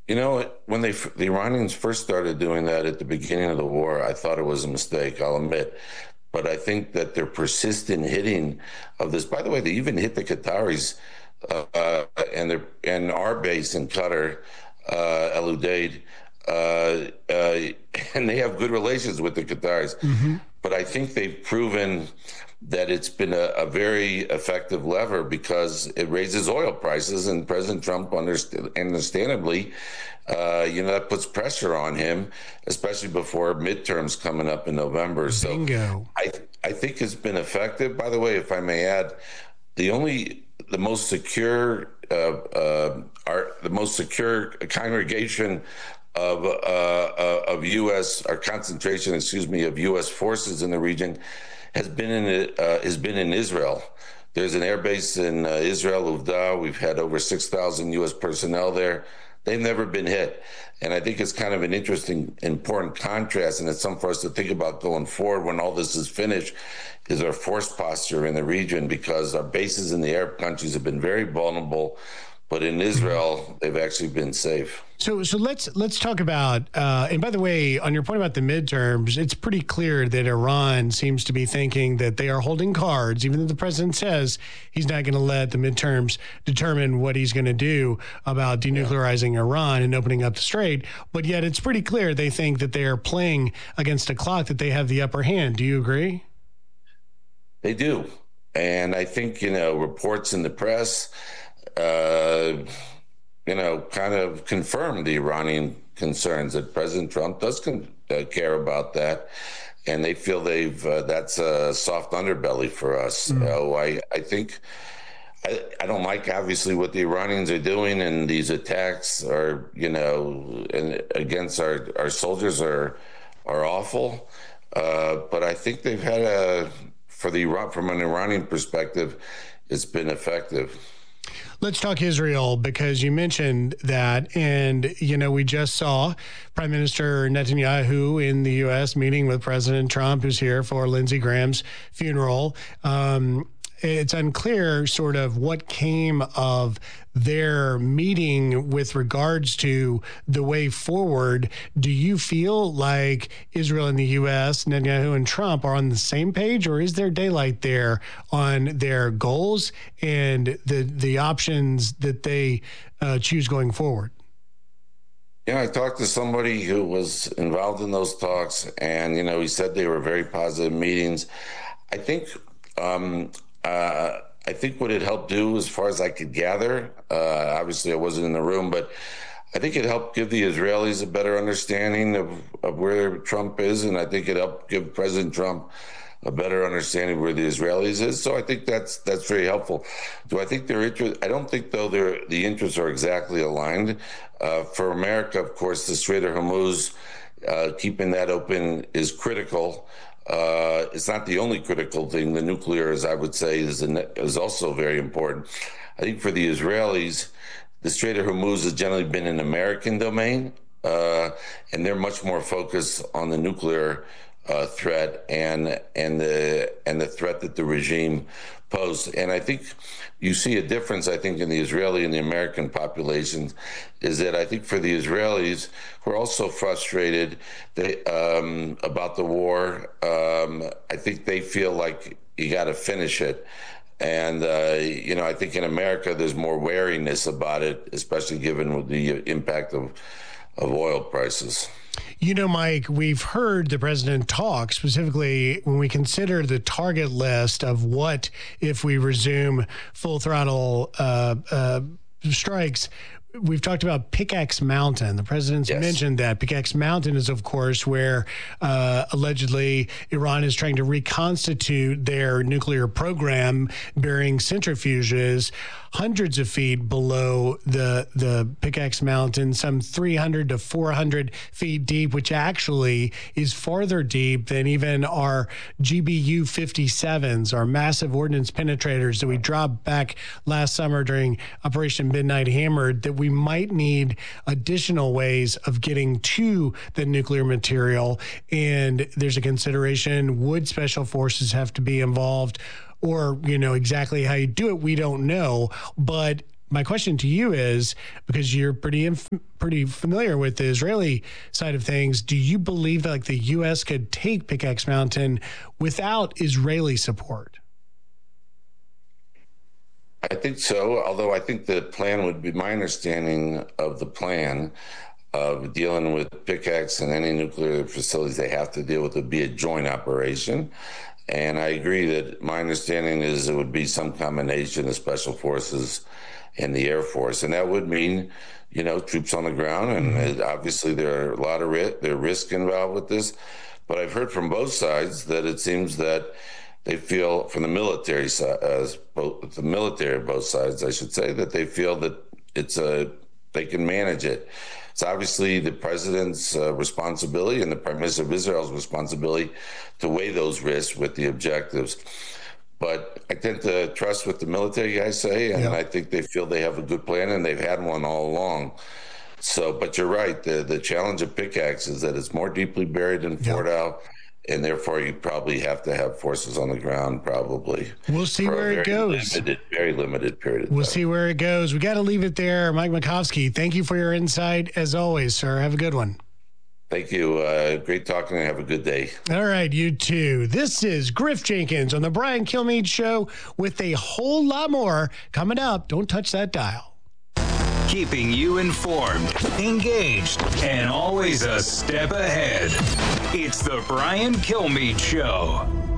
You know, when the Iranians first started doing that at the beginning of the war, I thought it was a mistake, I'll admit. But I think that their persistent hitting of this, by the way, they even hit the Qataris and our base in Qatar, El Udeid, and they have good relations with the Qataris. But I think they've proven that it's been a very effective lever because it raises oil prices, and President Trump, understandably, that puts pressure on him, especially before midterms coming up in November. Bingo. So I think it's been effective. By the way, if I may add, the most secure congregation of U.S. or concentration, of U.S. forces in the region has been in Israel. There's an air base in Israel, Uvda. We've had over 6,000 U.S. personnel there. They've never been hit. And I think it's kind of an interesting, important contrast, and it's something for us to think about going forward when all this is finished, is our force posture in the region, because our bases in the Arab countries have been very vulnerable, but in Israel, they've actually been safe. So let's talk about, and by the way, on your point about the midterms, it's pretty clear that Iran seems to be thinking that they are holding cards, even though the president says he's not going to let the midterms determine what he's going to do about denuclearizing Iran and opening up the strait. But yet it's pretty clear they think that they are playing against a clock, that they have the upper hand. Do you agree? They do. And I think, reports in the press, kind of confirm the Iranian concerns that President Trump does care about that, and they feel that's a soft underbelly for us. So I think I don't like obviously what the Iranians are doing, and these attacks are and against our soldiers are awful. But I think they've had from an Iranian perspective, it's been effective. Let's talk Israel, because you mentioned that. And, we just saw Prime Minister Netanyahu in the U.S. meeting with President Trump, who's here for Lindsey Graham's funeral. It's unclear sort of what came of their meeting with regards to the way forward. Do you feel like Israel and the U.S., Netanyahu and Trump, are on the same page, or is there daylight there on their goals and the options that they choose going forward? Yeah, I talked to somebody who was involved in those talks, and, he said they were very positive meetings. I think what it helped do, as far as I could gather, obviously I wasn't in the room, but I think it helped give the Israelis a better understanding of where Trump is, and I think it helped give President Trump a better understanding of where the Israelis is. So I think that's very helpful. Do I think their interest? I don't think, though, the interests are exactly aligned. For America, of course, the Strait of Hormuz, keeping that open is critical. It's not the only critical thing. The nuclear, as I would say, is also very important. I think for the Israelis, the Strait of Hormuz has generally been an American domain, and they're much more focused on the nuclear threat and the threat that the regime posed. And I think you see a difference, I think, in the Israeli and the American populations, is that I think for the Israelis, who are also frustrated about the war, I think they feel like you got to finish it. And, I think in America, there's more wariness about it, especially given the impact of oil prices. Mike, we've heard the president talk specifically when we consider the target list of what if we resume full throttle strikes. We've talked about Pickaxe Mountain. The president's mentioned that. Pickaxe Mountain is, of course, where allegedly Iran is trying to reconstitute their nuclear program, burying centrifuges hundreds of feet below the Pickaxe Mountain, some 300 to 400 feet deep, which actually is farther deep than even our GBU 57s, our massive ordnance penetrators that we dropped back last summer during Operation Midnight Hammer, that we might need additional ways of getting to the nuclear material. And there's a consideration, would special forces have to be involved? Or, exactly how you do it, we don't know. But my question to you is, because you're pretty familiar with the Israeli side of things, do you believe that the U.S. could take Pickaxe Mountain without Israeli support? I think so, although I think the plan would be, my understanding of the plan of dealing with Pickaxe and any nuclear facilities they have to deal with would be a joint operation. And I agree that my understanding is it would be some combination of special forces and the Air Force. And that would mean, troops on the ground. And obviously there are a lot of risk involved with this. But I've heard from both sides that it seems that they feel, from the military side, the military of both sides, I should say, that they feel that they can manage it. It's obviously the president's responsibility and the prime minister of Israel's responsibility to weigh those risks with the objectives. But I tend to trust what the military guys say, and I think they feel they have a good plan, and they've had one all along. So, but you're right. The challenge of Pickaxe is that it's more deeply buried in Fort Al, and therefore you probably have to have forces on the ground, probably. We'll see where it goes. Very limited period of time. We'll see where it goes. We got to leave it there. Mike Makovsky, thank you for your insight, as always, sir. Have a good one. Thank you. Great talking, and have a good day. All right, you too. This is Griff Jenkins on the Brian Kilmeade Show with a whole lot more coming up. Don't touch that dial. Keeping you informed, engaged, and always a step ahead. It's the Brian Kilmeade Show.